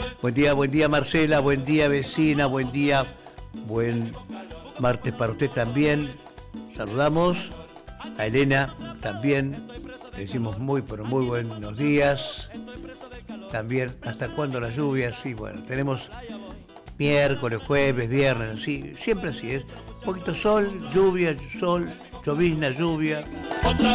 Buen día Marcela, buen día vecina, buen día, buen martes para usted también. Saludamos a Elena también, le decimos pero muy buenos días. También, ¿hasta cuándo la lluvia? Sí, bueno, tenemos miércoles, jueves, viernes, así, siempre así es. Un poquito sol, lluvia, sol, llovizna, lluvia.